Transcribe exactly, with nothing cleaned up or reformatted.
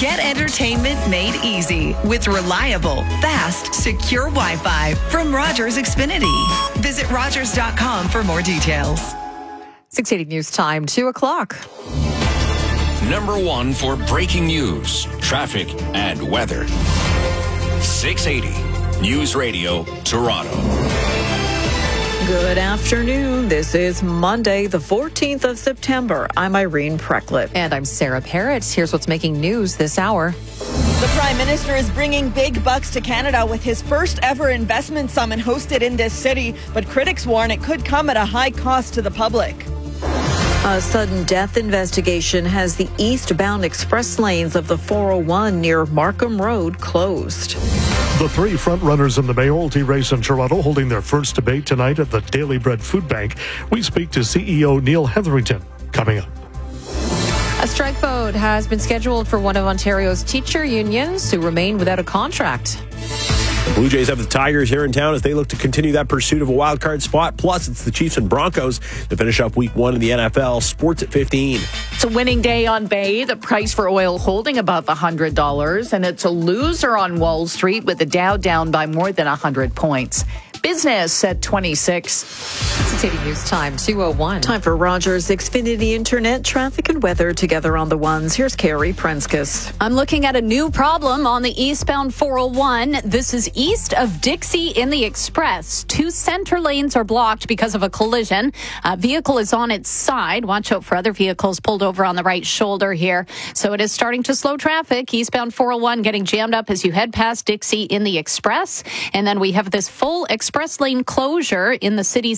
Get entertainment made easy with reliable, fast, secure Wi-Fi from Rogers Xfinity. Visit Rogers dot com for more details. six eighty News Time, two o'clock. Number one for breaking news, traffic, and weather. six eighty News Radio, Toronto. Good afternoon. This is Monday, the fourteenth of September. I'm Irene Precklett. And I'm Sarah Parrott. Here's what's making news this hour. The Prime Minister is bringing big bucks to Canada with his first ever investment summit hosted in this city, but critics warn it could come at a high cost to the public. A sudden death investigation has the eastbound express lanes of the four oh one near Markham Road closed. The three frontrunners in the mayoralty race in Toronto holding their first debate tonight at the Daily Bread Food Bank. We speak to C E O Neil Hetherington coming up. A strike vote has been scheduled for one of Ontario's teacher unions who remain without a contract. The Blue Jays have the Tigers here in town as they look to continue that pursuit of a wild card spot. Plus, it's the Chiefs and Broncos to finish up week one in the N F L. Sports at fifteen. It's a winning day on Bay. The price for oil holding above one hundred dollars. And it's a loser on Wall Street with the Dow down by more than one hundred points. Business at twenty-six. six eighty News Time, two oh one. Time for Rogers Xfinity Internet, traffic and weather together on the ones. Here's Carrie Prenskus. I'm looking at a new problem on the eastbound four oh one. This is east of Dixie in the Express. Two center lanes are blocked because of a collision. A vehicle is on its side. Watch out for other vehicles pulled over on the right shoulder here. So it is starting to slow traffic. Eastbound four oh one getting jammed up as you head past Dixie in the Express. And then we have this full express lane closure in the city's